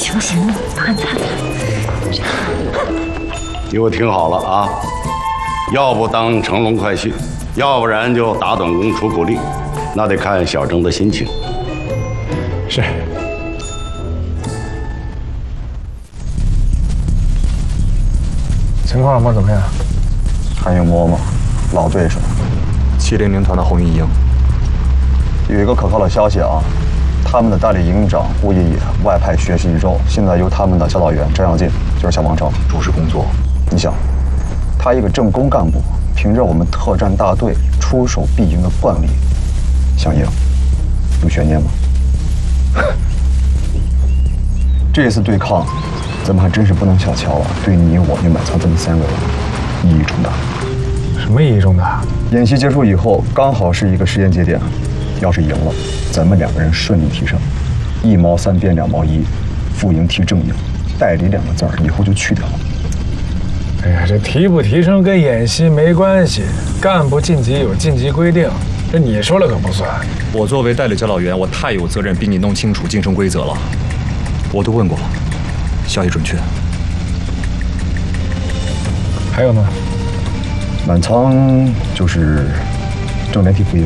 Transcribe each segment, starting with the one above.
行行了，很惨。 给我听好了啊！要不当乘龙快婿，要不然就打短工出苦力，那得看小郑的心情。 是。情况摸怎么样？ 还用摸吗？老对手 700团的红衣营。 有一个可靠的消息啊，他们的代理营长顾一野外派学习1周，现在由他们的教导员张耀进就是小王朝主持工作。 你想，他一个政工干部，凭着我们特战大队出手必赢的惯例，想赢有悬念吗？这次对抗，咱们还真是不能小瞧啊！对你我与满仓咱们3个人意义重大。 什么意义重大？ 演习结束以后，刚好是一个时间节点。要是赢了，咱们2个人顺利提升，1毛3变2毛1，副营提正营，代理2个字以后就去掉了。 哎呀，这提不提升跟演习没关系，干部晋级有晋级规定，这你说了可不算。 我作为代理教导员，我太有责任逼你弄清楚晋升规则了。我都问过了，消息准确。 还有呢？ 满仓就是正联体副营。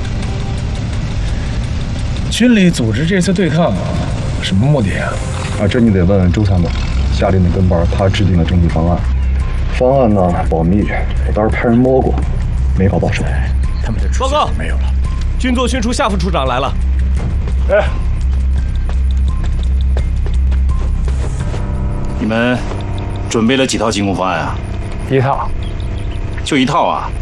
军里组织这次对抗，什么目的啊？ 这你得问问周参谋，下令的跟班，他制定了整体方案。方案呢保密，我倒是派人摸过，没搞到手。 他们的报告没有了。 军座训处夏副处长来了。 哎， 你们准备了几套进攻方案啊 ？1套。 就1套啊？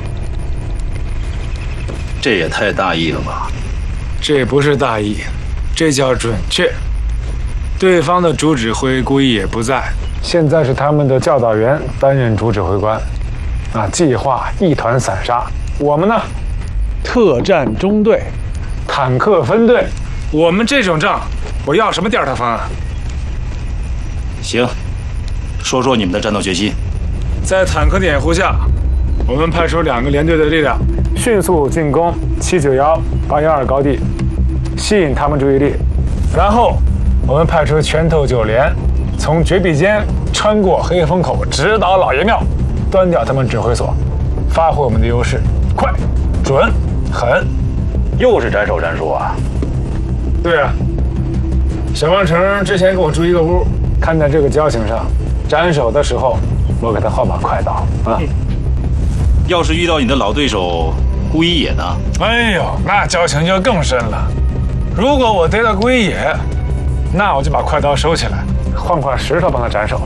这也太大意了吧！ 这不是大意，这叫准确。对方的主指挥顾一也不在，现在是他们的教导员担任主指挥官。计划一团散沙。我们呢，特战中队，坦克分队。我们这种仗，我要什么第2套方案？ 行，说说你们的战斗决心。 在坦克的掩护下，我们派出2个连队的力量，迅速进攻791、812高地，吸引他们注意力。然后，我们派出拳头9连，从绝壁间穿过黑风口，直捣老爷庙，端掉他们指挥所，发挥我们的优势，快、准、狠。 又是斩首战术啊？ 对啊，小王成之前给我住一个屋，看在这个交情上，斩首的时候我给他号码快到啊。 要是遇到你的老对手顾一野呢？ 哎呦，那交情就更深了。如果我逮到顾一野，那我就把快刀收起来，换块石头帮他斩首。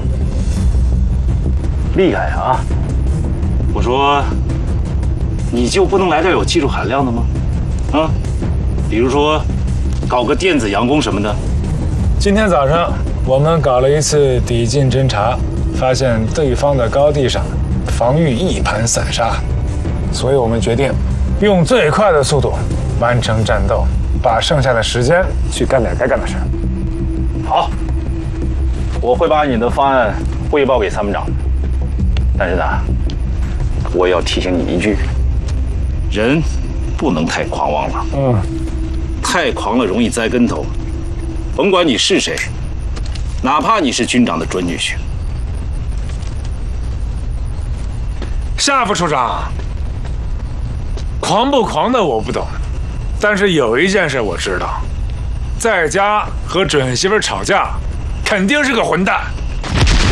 厉害啊！我说，你就不能来点有技术含量的吗？啊，比如说，搞个电子佯攻什么的。 今天早上我们搞了一次抵近侦察，发现对方的高地上防御一盘散沙，所以我们决定用最快的速度完成战斗，把剩下的时间去干点该干的事。 好，我会把你的方案汇报给参谋长。但是呢，我也要提醒你一句，人不能太狂妄了。太狂了容易栽跟头。甭管你是谁，哪怕你是军长的准女婿。 夏副处长，狂不狂的我不懂，但是有一件事我知道，在家和准媳妇吵架，肯定是个混蛋。